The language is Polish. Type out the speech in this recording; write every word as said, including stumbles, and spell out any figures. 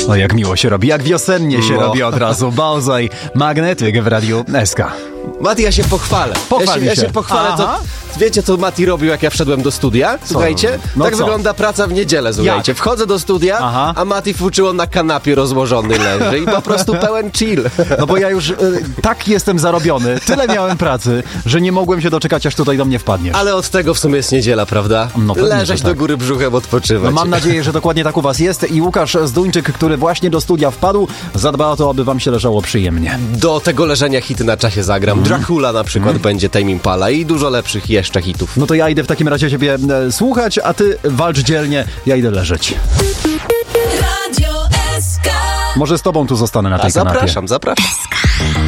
No jak miło się robi, jak wiosennie się No. robi od razu. Bałzaj, magnetyk w Radiu S K. Mati, ja się pochwalę. Pochwal ja, się, mi ja się. się pochwalę. To, Aha. wiecie, co Mati robił, jak ja wszedłem do studia? Słuchajcie, No tak co? wygląda praca w niedzielę, słuchajcie. Jak? Wchodzę do studia, Aha. a Mati fuczyło na kanapie rozłożony leży i po prostu pełen chill. No bo ja już y, tak jestem zarobiony, tyle miałem pracy, że nie mogłem się doczekać, aż tutaj do mnie wpadniesz. Ale od tego w sumie jest niedziela, prawda? No pewnie, Leżeć że do tak. góry brzuchem, odpoczywać. No mam nadzieję, że dokładnie tak u was jest i Łukasz Zduńczyk, który właśnie do studia wpadł, zadba o to, aby wam się leżało przyjemnie. Do tego leżenia hity na czasie zagram. Mhm. Dracula na przykład będzie Tame Impala i dużo lepszych jeszcze hitów. No to ja idę w takim razie ciebie e, słuchać, a ty walcz dzielnie, ja idę leżeć. Radio S K. Może z tobą tu zostanę na tej A kanapie. zapraszam, zapraszam.